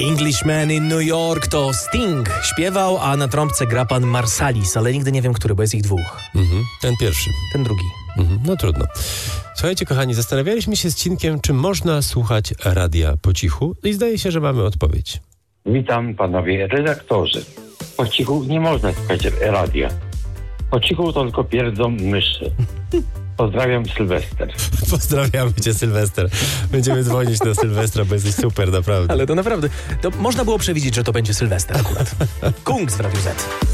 Englishman in New York to Sting śpiewał, a na trąbce gra pan Marsalis, ale nigdy nie wiem, który, bo jest ich dwóch. Ten pierwszy. Ten drugi. No trudno. Słuchajcie, kochani, zastanawialiśmy się z Cinkiem, czy można słuchać radia po cichu i zdaje się, że mamy odpowiedź. Witam panowie redaktorzy. Po cichu nie można słuchać radia. Po cichu tylko pierdzą myszy. Pozdrawiam, Sylwester. Pozdrawiamy cię, Sylwester. Będziemy dzwonić na Sylwestra, bo jesteś super, naprawdę. Ale to naprawdę, to można było przewidzieć, że to będzie Sylwester akurat. Kungs w Radiu Z.